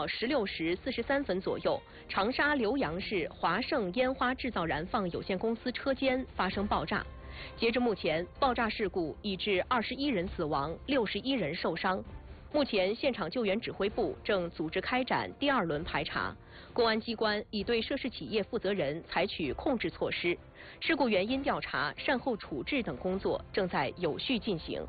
早16时43分左右，长沙浏阳市华盛烟花制造燃放有限公司车间发生爆炸。截至目前，爆炸事故已致21人死亡，61人受伤。目前，现场救援指挥部正组织开展第2轮排查，公安机关已对涉事企业负责人采取控制措施，事故原因调查、善后处置等工作正在有序进行。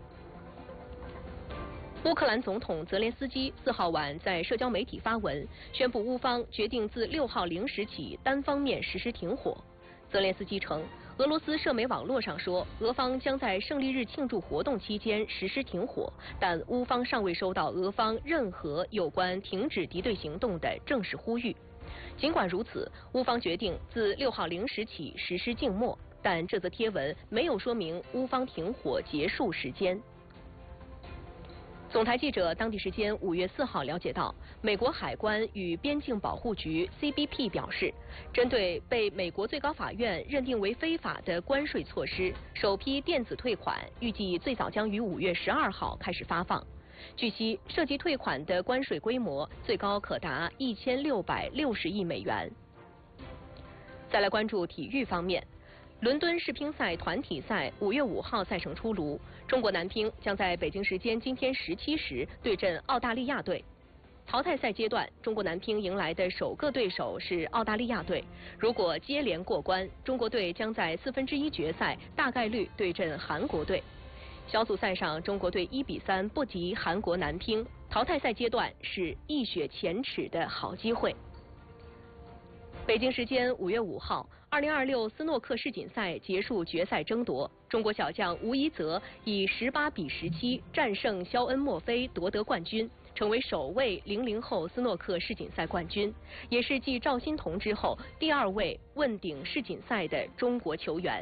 乌克兰总统泽连斯基4号晚在社交媒体发文，宣布乌方决定自6号0时起单方面实施停火。泽连斯基称，俄罗斯社媒网络上说，俄方将在胜利日庆祝活动期间实施停火，但乌方尚未收到俄方任何有关停止敌对行动的正式呼吁。尽管如此，乌方决定自6号0时起实施静默，但这则贴文没有说明乌方停火结束时间。总台记者当地时间5月4号了解到，美国海关与边境保护局 CBP 表示，针对被美国最高法院认定为非法的关税措施，首批电子退款预计最早将于5月12号开始发放。据悉，涉及退款的关税规模最高可达1660亿美元。再来关注体育方面。伦敦世乒赛团体赛5月5号赛程出炉，中国男乒将在北京时间今天17时对阵澳大利亚队。淘汰赛阶段，中国男乒迎来的首个对手是澳大利亚队，如果接连过关，中国队将在1/4决赛大概率对阵韩国队。小组赛上，中国队1比3不敌韩国男乒，淘汰赛阶段是一雪前耻的好机会。北京时间5月5号，2026斯诺克世锦赛结束决赛争夺，中国小将吴一泽以18比17战胜肖恩·墨菲夺得冠军，成为首位00后斯诺克世锦赛冠军，也是继赵欣彤之后第2位问鼎世锦赛的中国球员。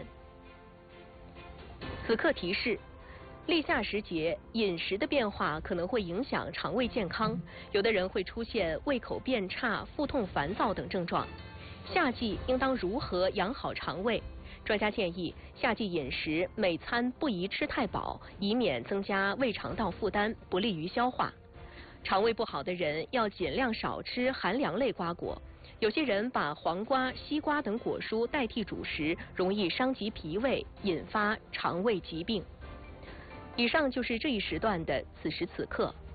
此刻提示。立夏时节，饮食的变化可能会影响肠胃健康，有的人会出现胃口变差、腹痛、烦躁等症状。夏季应当如何养好肠胃？专家建议，夏季饮食每餐不宜吃太饱，以免增加胃肠道负担，不利于消化。肠胃不好的人要尽量少吃寒凉类瓜果。有些人把黄瓜、西瓜等果蔬代替主食，容易伤及脾胃，引发肠胃疾病。以上就是这一时段的此时此刻。